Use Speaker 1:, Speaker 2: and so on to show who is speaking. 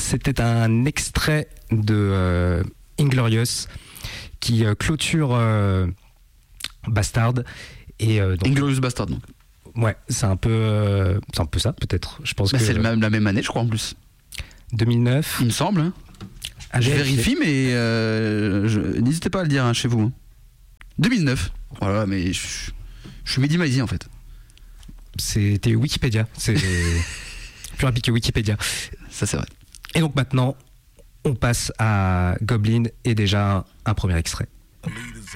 Speaker 1: c'était un extrait de Inglorious qui clôture Bastard. Et donc,
Speaker 2: Inglorious Bastard, donc.
Speaker 1: Ouais, c'est un peu ça, peut-être. Je pense que
Speaker 2: c'est la même année, je crois, en plus.
Speaker 1: 2009.
Speaker 2: Il me semble. Hein. Je vérifie, mais n'hésitez pas à le dire chez vous. 2009. Voilà, mais je suis midi-midi, en fait.
Speaker 1: C'était Wikipédia. C'est plus rapide que Wikipédia.
Speaker 2: Ça, c'est vrai.
Speaker 1: Et donc maintenant, on passe à Goblin et déjà un premier extrait.